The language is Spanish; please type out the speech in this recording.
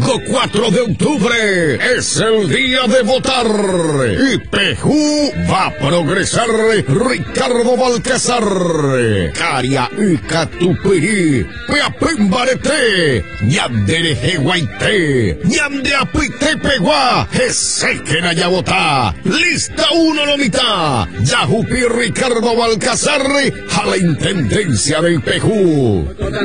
domingo 4 de octubre es el día de votar. Y Pejú va a progresar Ricardo Balcázar. Caria y Catupirí, Peapimbarete, Ñandereje Guaité, Ñande Apite Peguá, ese que naya vota. Lista 1 nomita. Yajupi Ricardo Balcázar a la intendencia del Pejú.